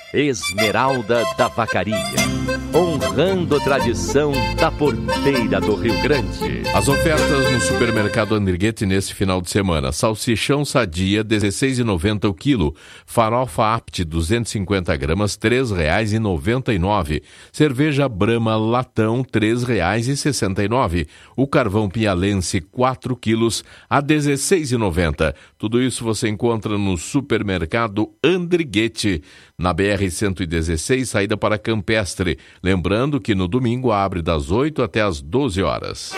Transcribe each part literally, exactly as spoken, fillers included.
Esmeralda da Vacaria, honrando a tradição da porteira do Rio Grande. As ofertas no supermercado Andriguete nesse final de semana: salsichão sadia dezesseis reais e noventa centavos o quilo, farofa Apt duzentos e cinquenta gramas três reais e noventa e nove centavos, cerveja Brahma latão três reais e sessenta e nove centavos, o carvão pialense quatro quilos a dezesseis reais e noventa centavos. Tudo isso você encontra no supermercado Andriguete, na B R cento e dezesseis, saída para Campestre. Lembrando que no domingo abre das oito até as doze horas.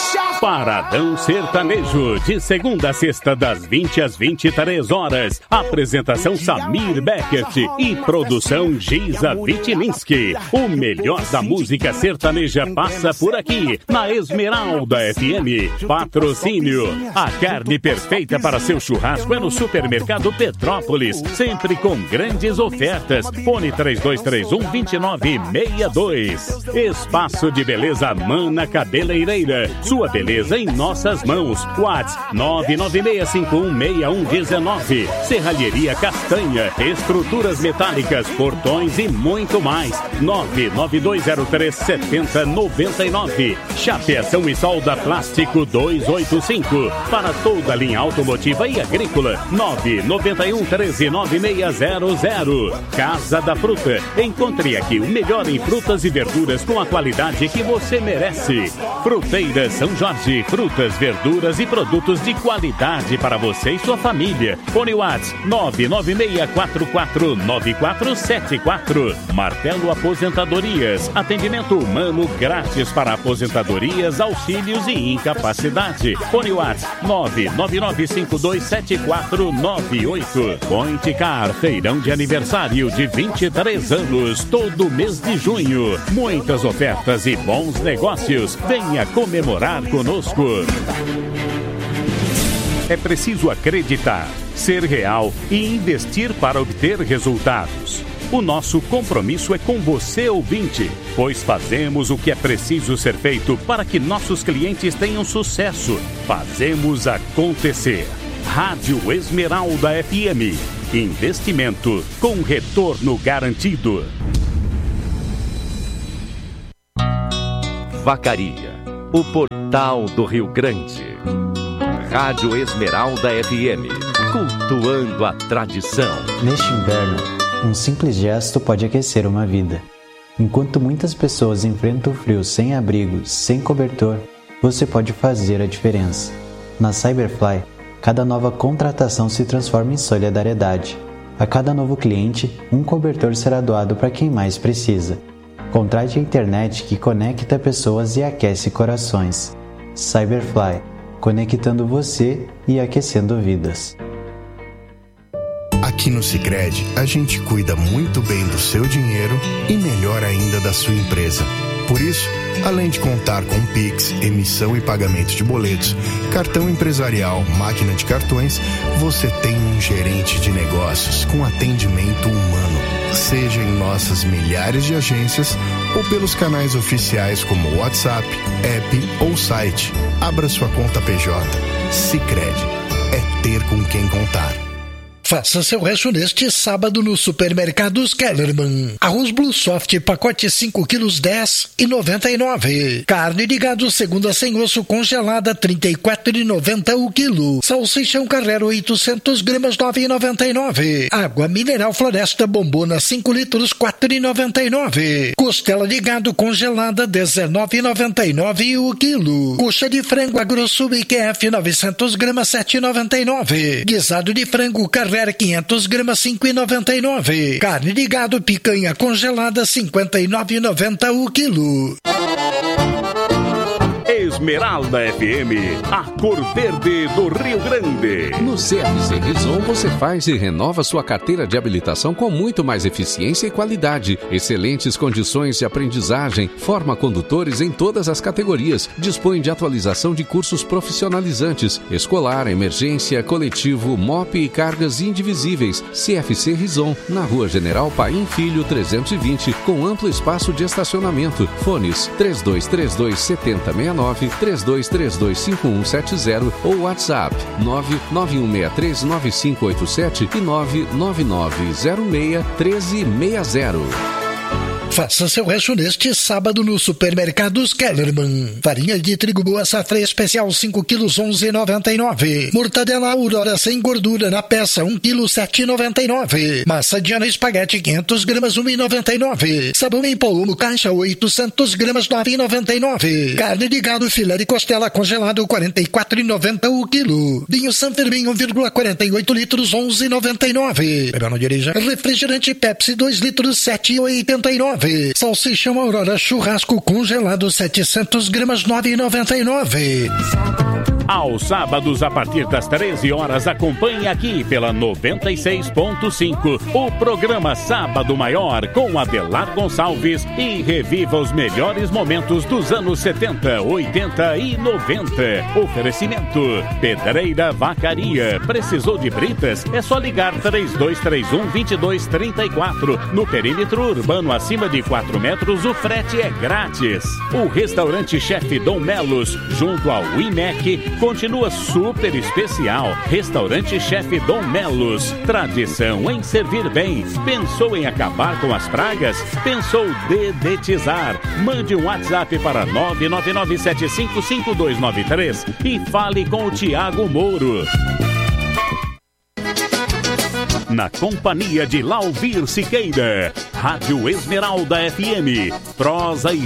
Paradão Sertanejo, de segunda a sexta, das vinte às vinte e três horas. Apresentação Samir Beckert e produção Giza Vitilinski. O melhor da música sertaneja passa por aqui, na Esmeralda F M. Patrocínio: a carne perfeita para seu churrasco é no Supermercado Petrópolis, sempre com grandes ofertas. Fone três dois três um, dois nove seis dois. Espaço de Beleza Mana Cabeleireira, sua beleza em nossas mãos. WhatsApp nove nove seis cinco um seis um um nove. Serralheria Castanha, estruturas metálicas, portões e muito mais. nove nove dois zero três sete zero nove nove. Chapeação e solda plástico duzentos e oitenta e cinco. Para toda a linha automotiva e agrícola. nove nove um um três nove seis zero zero. Casa da Fruta. Encontre aqui o melhor em frutas e verduras com a qualidade que você merece. Fruteira São Jorge. Frutas, verduras e produtos de qualidade para você e sua família. Fone WhatsApp nove nove seis quatro quatro nove quatro sete quatro. Martelo Aposentadorias. Atendimento humano grátis para aposentadorias, auxílios e incapacidade. Fone WhatsApp nove nove nove cinco dois sete quatro nove oito. Point Car, feirão de aniversário de vinte e três anos, todo mês de junho. Muitas ofertas e bons negócios. Venha comemorar conosco. É preciso acreditar, ser real e investir para obter resultados. O nosso compromisso é com você, ouvinte, pois fazemos o que é preciso ser feito para que nossos clientes tenham sucesso. Fazemos acontecer. Rádio Esmeralda F M. Investimento com retorno garantido. Vacaria, o portal do Rio Grande. Rádio Esmeralda F M, cultuando a tradição. Neste inverno, um simples gesto pode aquecer uma vida. Enquanto muitas pessoas enfrentam o frio sem abrigo, sem cobertor, você pode fazer a diferença. Na Cyberfly, cada nova contratação se transforma em solidariedade. A cada novo cliente, um cobertor será doado para quem mais precisa. Contrate a internet que conecta pessoas e aquece corações. Cyberfly, conectando você e aquecendo vidas. Aqui no Sicredi, a gente cuida muito bem do seu dinheiro e melhor ainda da sua empresa. Por isso, além de contar com Pix, emissão e pagamento de boletos, cartão empresarial, máquina de cartões, você tem um gerente de negócios com atendimento humano. Seja em nossas milhares de agências ou pelos canais oficiais como WhatsApp, app ou site. Abra sua conta P J. Sicredi. É ter com quem contar. Faça seu resto neste sábado no Supermercados Kellerman. Arroz Blue Soft, pacote cinco quilos, dez reais e noventa e nove centavos. Carne de gado segunda sem osso congelada, trinta e quatro reais e noventa centavos o quilo. Salsichão Carrero oitocentos gramas, nove reais e noventa e nove centavos. Água mineral Floresta Bombona cinco litros, quatro reais e noventa e nove centavos. Costela de gado congelada, dezenove reais e noventa e nove centavos o quilo. Coxa de frango AgroSul I Q F novecentos gramas, sete reais e noventa e nove centavos. Guisado de frango Carrero quinhentos gramas, cinco reais e noventa e nove centavos. Carne de gado picanha congelada, cinquenta e nove reais e noventa centavos o quilo. Esmeralda F M, a cor verde do Rio Grande. No C F C Rison você faz e renova sua carteira de habilitação com muito mais eficiência e qualidade. Excelentes condições de aprendizagem, forma condutores em todas as categorias, dispõe de atualização de cursos profissionalizantes, escolar, emergência, coletivo, M O P e cargas indivisíveis. C F C Rison, na Rua General Paim Filho trezentos e vinte, com amplo espaço de estacionamento. Fones três dois três dois, sete zero seis nove três dois três dois cinco um sete zero ou WhatsApp nove nove um seis três nove cinco oito sete e nove nove nove zero seis três seis zero. Faça seu rancho neste sábado no Supermercados Kellerman. Farinha de trigo boa safra especial cinco quilos onze reais e noventa e nove centavos. Mortadela Aurora sem gordura na peça um quilo sete reais e noventa e nove centavos. Massa Diana espaguete quinhentas gramas um real e noventa e nove centavos. Sabão em pó Omo caixa oitocentas gramas nove reais e noventa e nove centavos. Carne de gado filé de costela congelado quarenta e quatro reais e noventa centavos o quilo. Vinho San Fermin um vírgula quarenta e oito litros onze reais e noventa e nove centavos. Bebeu não dirija. Refrigerante Pepsi dois litros sete reais e oitenta e nove centavos. Salsichão Aurora churrasco congelado setecentas gramas nove reais e noventa e nove centavos. Aos sábados, a partir das treze horas, acompanhe aqui pela noventa e seis ponto cinco o programa Sábado Maior com Adelar Gonçalves e reviva os melhores momentos dos anos setenta, oitenta e noventa. Oferecimento Pedreira Vacaria. Precisou de britas? É só ligar três dois três um, dois dois três quatro. No perímetro urbano acima de quatro metros, o frete é grátis. O restaurante Chefe Dom Melos, junto ao I M E C, continua super especial. Restaurante Chefe Dom Melos. Tradição em servir bem. Pensou em acabar com as pragas? Pensou dedetizar? Mande um WhatsApp para nove nove nove sete cinco cinco dois nove três e fale com o Tiago Mouro. Na companhia de Lauvir Siqueira, Rádio Esmeralda F M, prosa e